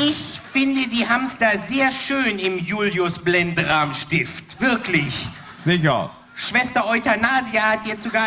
ich finde, die haben's da sehr schön im Julius Blenderam-Stift. Wirklich. Sicher. Schwester Euthanasia hat jetzt sogar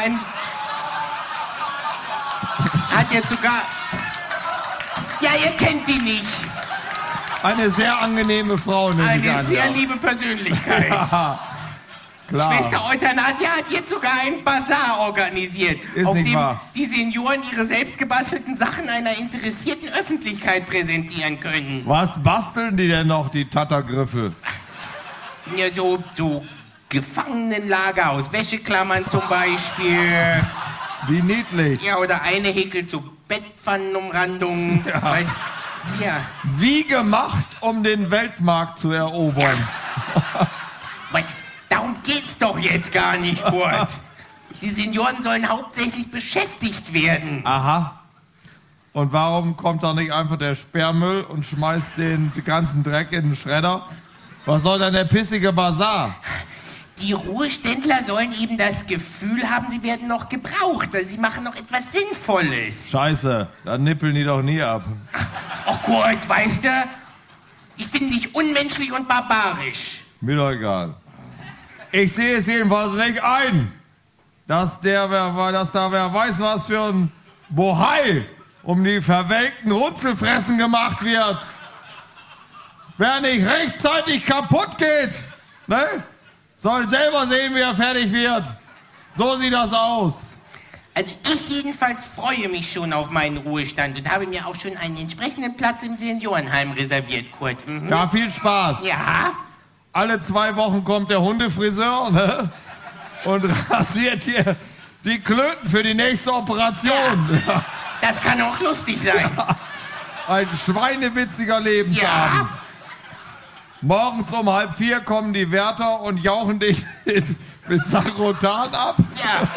Ja, ihr kennt die nicht. Eine sehr angenehme Frau, nehme ich an. Eine sehr liebe Persönlichkeit. Ja, klar. Schwester Euthanasia hat jetzt sogar einen Bazar organisiert, Ist auf nicht dem wahr. die Senioren ihre selbstgebastelten Sachen einer interessierten Öffentlichkeit präsentieren können. Was basteln die denn noch, die Tattergriffe? Ja, so Gefangenenlager aus Wäscheklammern zum Beispiel. Wie niedlich. Ja, oder eine häkelt so Bettpfannenumrandungen. Ja. Weißt, ja. Wie gemacht, um den Weltmarkt zu erobern. Aber darum geht's doch jetzt gar nicht, Kurt. Die Senioren sollen hauptsächlich beschäftigt werden. Aha. Und warum kommt da nicht einfach der Sperrmüll und schmeißt den ganzen Dreck in den Schredder? Was soll denn der pissige Bazar? Die Ruheständler sollen eben das Gefühl haben, sie werden noch gebraucht. Also sie machen noch etwas Sinnvolles. Scheiße, dann nippeln die doch nie ab. Oh Kurt, weißt du, ich finde dich unmenschlich und barbarisch. Mir doch egal. Ich sehe es jedenfalls nicht ein, dass da wer weiß was für ein Bohai um die verwelkten Runzelfressen gemacht wird. Wer nicht rechtzeitig kaputt geht, ne, soll selber sehen, wie er fertig wird. So sieht das aus. Also ich jedenfalls freue mich schon auf meinen Ruhestand und habe mir auch schon einen entsprechenden Platz im Seniorenheim reserviert, Kurt. Mhm. Ja, viel Spaß. Ja? Alle 2 Wochen kommt der Hundefriseur, ne, und rasiert hier die Klöten für die nächste Operation. Ja. Das kann auch lustig sein. Ja. Ein schweinewitziger Lebensabend. Ja. Morgens um 3:30 kommen die Wärter und jauchen dich mit Sagrotan ab. Ja.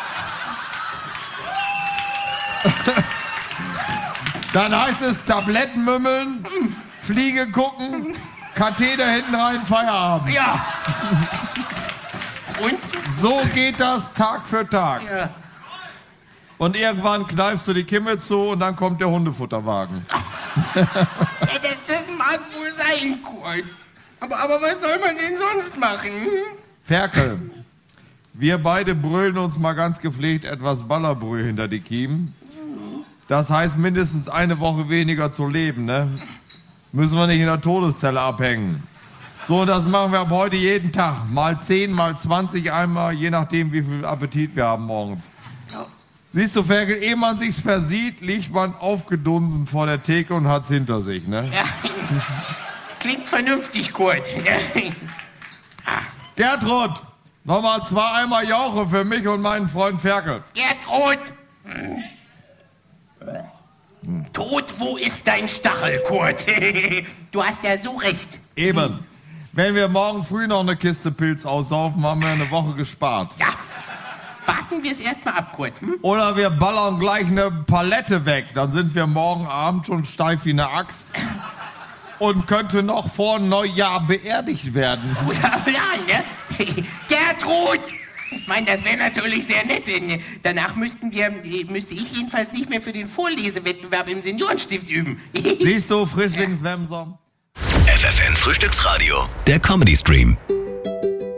Dann heißt es Tabletten mümmeln, Fliege gucken, Katheter hinten rein, Feierabend. Ja. Und? So geht das Tag für Tag. Ja. Und irgendwann kneifst du die Kimme zu und dann kommt der Hundefutterwagen. Ja, das mag wohl sein, Kurt. Aber was soll man denn sonst machen? Hm? Ferkel, wir beide brüllen uns mal ganz gepflegt etwas Ballerbrühe hinter die Kiemen. Das heißt mindestens eine Woche weniger zu leben, ne? Müssen wir nicht in der Todeszelle abhängen. So, das machen wir ab heute jeden Tag. Mal 10, mal 20 einmal, je nachdem, wie viel Appetit wir haben morgens. Siehst du, Ferkel, ehe man sich's versieht, liegt man aufgedunsen vor der Theke und hat's hinter sich, ne? Ja. Klingt vernünftig, Kurt. Gertrud, nochmal 2 Eimer Jauche für mich und meinen Freund Ferkel. Gertrud! Tod, wo ist dein Stachel, Kurt? Du hast ja so recht. Eben. Wenn wir morgen früh noch eine Kiste Pilz aussaufen, haben wir eine Woche gespart. Ja, warten wir es erstmal ab, Kurt. Hm? Oder wir ballern gleich eine Palette weg, dann sind wir morgen Abend schon steif wie eine Axt und könnte noch vor Neujahr beerdigt werden. Guter Plan, ne? Gertrud! Ich meine, das wäre natürlich sehr nett, denn danach müsste ich jedenfalls nicht mehr für den Vorlesewettbewerb im Seniorenstift üben. Siehst du, Frischlingswemser? FFN Frühstücksradio, der Comedy Stream.